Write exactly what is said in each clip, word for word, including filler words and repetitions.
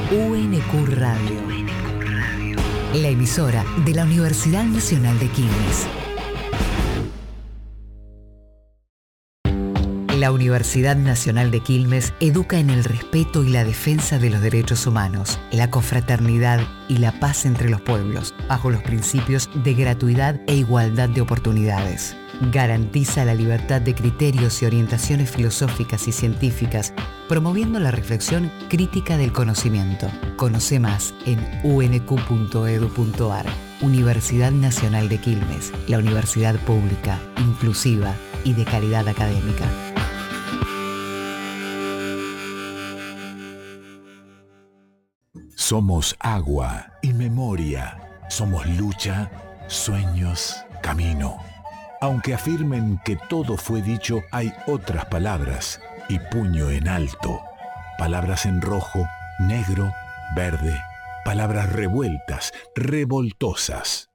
U N Q Radio. U N Q Radio. La emisora de la Universidad Nacional de Quilmes. La Universidad Nacional de Quilmes educa en el respeto y la defensa de los derechos humanos, la confraternidad y la paz entre los pueblos, bajo los principios de gratuidad e igualdad de oportunidades. Garantiza la libertad de criterios y orientaciones filosóficas y científicas, promoviendo la reflexión crítica del conocimiento. Conoce más en u n q punto e d u punto a r. Universidad Nacional de Quilmes, la universidad pública, inclusiva y de calidad académica. Somos agua y memoria. Somos lucha, sueños, camino. Aunque afirmen que todo fue dicho, hay otras palabras y puño en alto. Palabras en rojo, negro, verde. Palabras revueltas, revoltosas.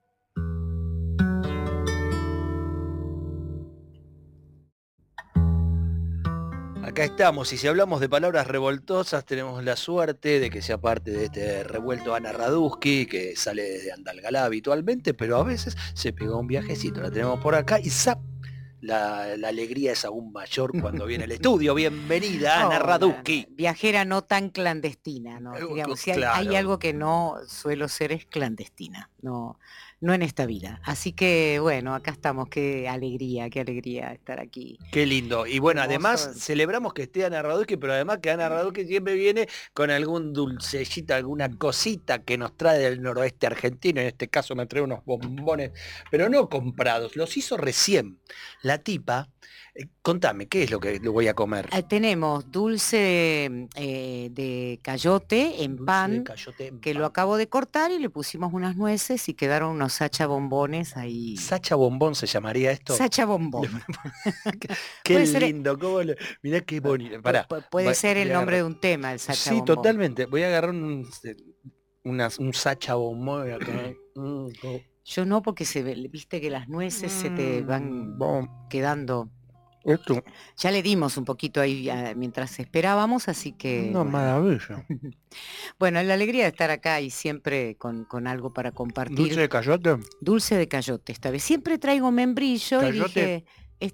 Acá estamos, y si hablamos de palabras revoltosas, tenemos la suerte de que sea parte de este revuelto Ana Radusky, que sale desde Andalgalá habitualmente, pero a veces se pega un viajecito. La tenemos por acá y ¡zap! La, la alegría es aún mayor cuando viene al estudio. Bienvenida, Ana Oh, Radusky. Viajera no tan clandestina, ¿no? Eh, Digamos, si hay, claro. hay algo que no suelo ser es clandestina, no, no en esta vida. Así que bueno, acá estamos, qué alegría, qué alegría estar aquí. Qué lindo. Y bueno, Hermoso. además celebramos que esté Ana Radusky, pero además que Ana Radusky siempre viene con algún dulcecito, alguna cosita que nos trae del noroeste argentino. En este caso me trae unos bombones, pero no comprados, los hizo recién. La tipa, eh, contame, ¿qué es lo que lo voy a comer? Eh, tenemos dulce eh, de cayote en Dulce pan, de cayote en que pan. lo acabo de cortar y le pusimos unas nueces y quedaron unos sacha bombones ahí. ¿Sacha bombón se llamaría esto? Sacha bombón. Qué Puede ser- lindo, cómo le... Mirá qué bonito. Pará. Pu- puede Voy- ser el voy a nombre de agarrar- un tema, el sacha Sí, bombón. totalmente. Voy a agarrar un, unas- un sacha bombón acá. Mm, oh. Yo no, porque se ve, viste que las nueces se te van Mm, bom. quedando. Esto, Ya le dimos un poquito ahí ah, mientras esperábamos, así que una bueno. maravilla. Bueno, la alegría de estar acá y siempre con, con algo para compartir. Dulce de cayote. Dulce de cayote esta vez. Siempre traigo membrillo y Cayote. dije,